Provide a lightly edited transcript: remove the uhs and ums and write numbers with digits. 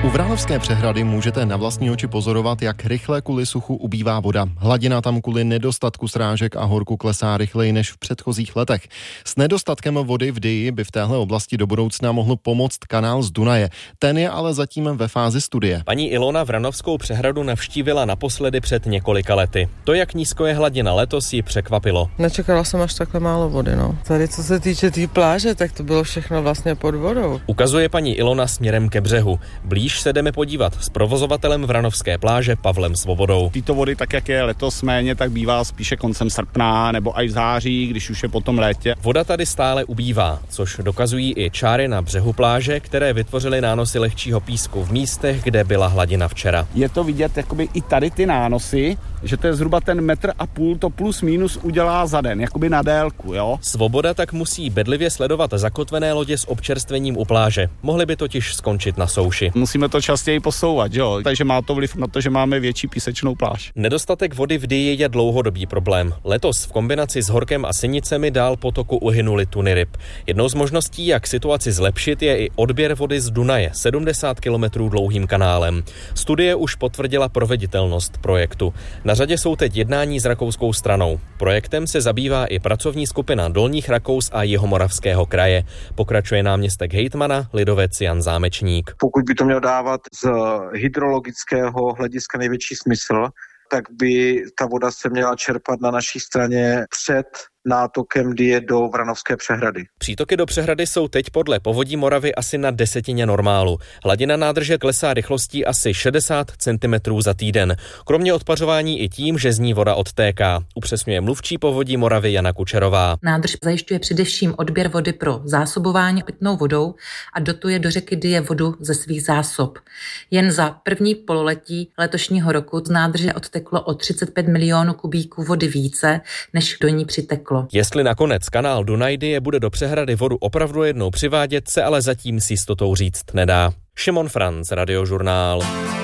U Vranovské přehrady můžete na vlastní oči pozorovat, jak rychle kvůli suchu ubývá voda. Hladina tam kvůli nedostatku srážek a horku klesá rychleji než v předchozích letech. S nedostatkem vody v Dyji by v téhle oblasti do budoucna mohl pomoct kanál z Dunaje. Ten je ale zatím ve fázi studie. Paní Ilona Vranovskou přehradu navštívila naposledy před několika lety. To, jak nízko je hladina letos, ji překvapilo. Nečekala jsem až takhle málo vody, no. Tady co se týče té pláže, tak to bylo všechno vlastně pod vodou. Ukazuje paní Ilona směrem ke břehu. Blíž se jdeme podívat s provozovatelem Vranovské pláže Pavlem Svobodou. Tyto vody, tak jak je letos méně, tak bývá spíše koncem srpna nebo až v září, když už je potom létě. Voda tady stále ubývá, což dokazují i čáry na břehu pláže, které vytvořily nánosy lehčího písku v místech, kde byla hladina včera. Je to vidět jakoby i tady ty nánosy, že to je zhruba ten 1,5 metru, to plus minus udělá za den, jakoby na délku, jo. Svoboda tak musí bedlivě sledovat zakotvené lodě s občerstvením u pláže. Mohly by totiž skončit na souši. Musíme to častěji posouvat, jo, takže má to vliv na to, že máme větší písečnou pláž. Nedostatek vody v Dyji je dlouhodobý problém. Letos v kombinaci s horkem a sinicemi dál potoku uhynuly tuny ryb. Jednou z možností, jak situaci zlepšit, je i odběr vody z Dunaje 70 kilometrů dlouhým kanálem. Studie už potvrdila proveditelnost projektu. Na řadě jsou teď jednání s rakouskou stranou. Projektem se zabývá i pracovní skupina Dolních Rakous a Jihomoravského kraje. Pokračuje náměstek hejtmana lidovec Jan Zámečník. Pokud by to mělo dávat z hydrologického hlediska největší smysl, tak by ta voda se měla čerpat na naší straně před nátokem Dyje do Vranovské přehrady. Přítoky do přehrady jsou teď podle Povodí Moravy asi na desetině normálu. Hladina nádrže klesá rychlostí asi 60 cm za týden. Kromě odpařování i tím, že z ní voda odtéká, upřesňuje mluvčí Povodí Moravy Jana Kučerová. Nádrž zajišťuje především odběr vody pro zásobování pitnou vodou a dotuje do řeky Dyje vodu ze svých zásob. Jen za první pololetí letošního roku z nádrže odteklo o 35 milionů kubíků vody více, než do ní přiteklo. Jestli nakonec kanál Dunaj-Dyje bude do přehrady vodu opravdu jednou přivádět, se ale zatím s jistotou říct nedá. Šimon Franc, Radiožurnál.